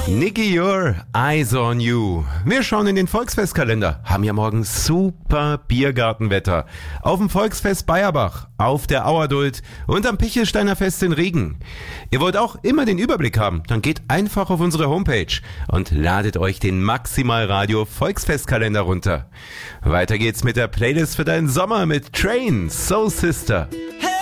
Nicky, your eyes on you. Wir schauen in den Volksfestkalender, haben ja morgen super Biergartenwetter. Auf dem Volksfest Bayerbach, auf der Auerduld und am Pichelsteiner Fest in Riegen. Ihr wollt auch immer den Überblick haben, dann geht einfach auf unsere Homepage und ladet euch den Maximal Radio Volksfestkalender runter. Weiter geht's mit der Playlist für deinen Sommer mit Train, Soul Sister. Hey!